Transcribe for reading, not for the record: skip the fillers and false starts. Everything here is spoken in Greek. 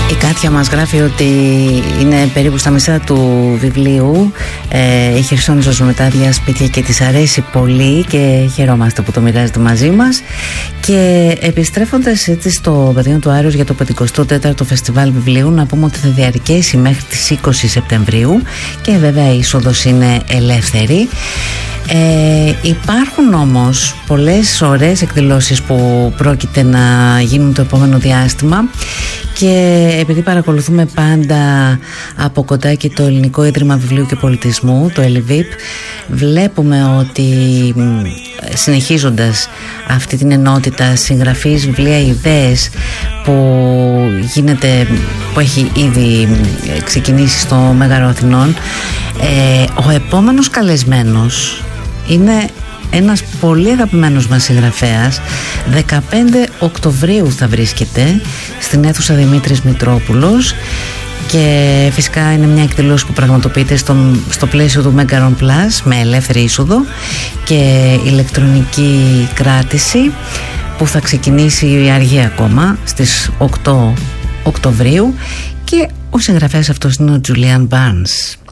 Η Κάτια μας γράφει ότι είναι περίπου στα μισά του βιβλίου. Έχει χρυσόνισο με τα άδεια σπίτια και της αρέσει πολύ και χαιρόμαστε που το μοιράζεται μαζί μας. Και επιστρέφοντας έτσι στο Πεδίο του Άρεως για το 54ο Φεστιβάλ Βιβλίου, να πούμε ότι θα διαρκέσει μέχρι τις 20 Σεπτεμβρίου και βέβαια η είσοδος είναι ελεύθερη. Υπάρχουν όμως πολλές ωραίες εκδηλώσεις που πρόκειται να γίνουν το επόμενο διάστημα και επειδή παρακολουθούμε πάντα από κοντά και το Ελληνικό Ίδρυμα Βιβλίου και Πολιτισμού, το ΕΛΙΒΙΠ, βλέπουμε ότι συνεχίζοντας αυτή την ενότητα συγγραφής βιβλία ιδέες που έχει ήδη ξεκινήσει στο Μέγαρο Αθηνών, ο επόμενος καλεσμένος είναι ένας πολύ αγαπημένος μας συγγραφέας. 15 Οκτωβρίου θα βρίσκεται στην αίθουσα Δημήτρης Μητρόπουλος και φυσικά είναι μια εκδήλωση που πραγματοποιείται στο πλαίσιο του Μέγαρον Plus με ελεύθερη είσοδο και ηλεκτρονική κράτηση που θα ξεκινήσει αργή ακόμα στις 8 Οκτωβρίου και ο συγγραφέας αυτός είναι ο Julian Barnes.